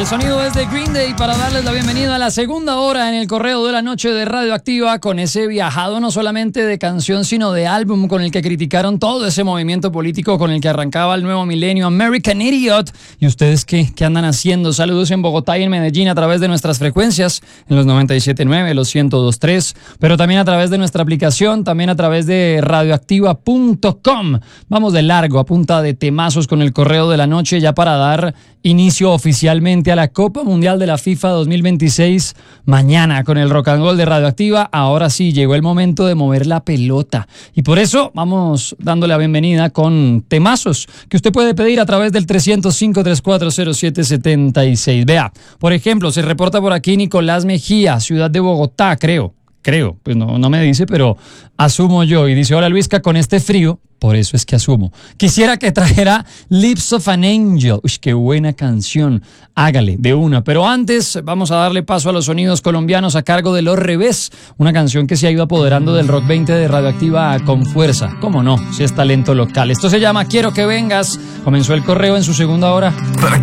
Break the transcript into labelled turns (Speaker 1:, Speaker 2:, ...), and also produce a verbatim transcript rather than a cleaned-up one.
Speaker 1: El sonido es de Green Day para darles la bienvenida a la segunda hora en el Correo de la Noche de Radioactiva, con ese viajado no solamente de canción sino de álbum con el que criticaron todo ese movimiento político con el que arrancaba el nuevo milenio, American Idiot. ¿Y ustedes qué? ¿Qué andan haciendo? Saludos en Bogotá y en Medellín a través de nuestras frecuencias en los noventa y siete punto nueve, los ciento dos punto tres, pero también a través de nuestra aplicación, también a través de radioactiva punto com. Vamos de largo a punta de temazos con el Correo de la Noche, ya para dar inicio oficialmente a la Copa Mundial de la FIFA dos mil veintiséis mañana con el Rock and Roll de Radioactiva. Ahora sí, llegó el momento de mover la pelota y por eso vamos dándole la bienvenida con temazos que usted puede pedir a través del trescientos cinco, treinta y cuatro cero siete setenta y seis. Vea, por ejemplo, se reporta por aquí Nicolás Mejía, ciudad de Bogotá, creo. Creo, pues no, no me dice, pero asumo yo. Y dice: hola Luisca, con este frío, por eso es que asumo, quisiera que trajera Lips of an Angel. Uy, qué buena canción. Hágale, de una. Pero antes vamos a darle paso a los sonidos colombianos a cargo de Los Revés, una canción que se ha ido apoderando del Rock veinte de Radioactiva con fuerza. ¿Cómo no? Si es talento local. Esto se llama Quiero que vengas. Comenzó el Correo en su segunda hora.
Speaker 2: Para